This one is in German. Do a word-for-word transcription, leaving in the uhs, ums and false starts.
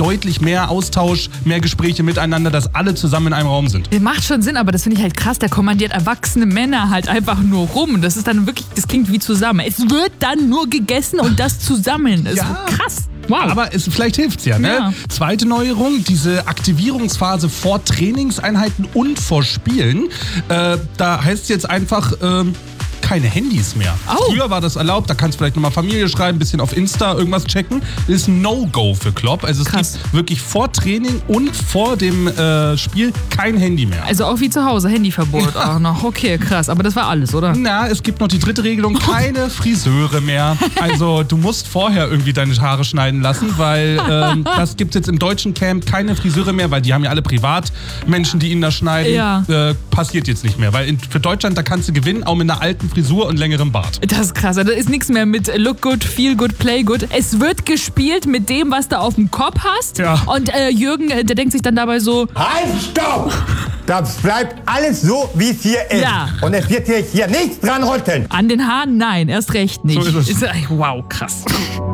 deutlich mehr Austausch, mehr Gespräche miteinander, dass alle zusammen in einem Raum sind. Das macht schon Sinn, aber das finde ich halt krass. Der kommandiert erwachsene Männer halt einfach nur rum. Das ist dann wirklich, das klingt wie zusammen. Es wird dann nur gegessen und das zusammen. Das Ja. ist krass. Wow. Aber es, vielleicht hilft's ja, ne? Ja. Zweite Neuerung, diese Aktivierungsphase vor Trainingseinheiten und vor Spielen. Äh, da heißt es jetzt einfach, ähm, keine Handys mehr. Oh. Früher war das erlaubt, da kannst du vielleicht nochmal Familie schreiben, ein bisschen auf Insta irgendwas checken. Das ist ein No-Go für Klopp. Also es Krass. gibt wirklich vor Training und vor dem äh, Spiel kein Handy mehr. Also auch wie zu Hause, Handyverbot auch noch. Okay, krass. Aber das war alles, oder? Na, es gibt noch die dritte Regelung, keine Friseure mehr. Also du musst vorher irgendwie deine Haare schneiden lassen, weil ähm, das gibt es jetzt im deutschen Camp keine Friseure mehr, weil die haben ja alle Privatmenschen, die ihnen das schneiden. Ja. Äh, passiert jetzt nicht mehr, weil in, für Deutschland, da kannst du gewinnen, auch mit einer alten Frisur und längerem Bart. Das ist krass. Da ist nichts mehr mit look good, feel good, play good. Es wird gespielt mit dem, was du auf dem Kopf hast. Ja. Und äh, Jürgen, äh, der denkt sich dann dabei so, Halt, stopp! Das bleibt alles so, wie es hier ist. Ja. Und es wird hier, hier nichts dran rütteln. an den Haaren, nein, erst recht nicht. So ist es. Ist, wow, krass.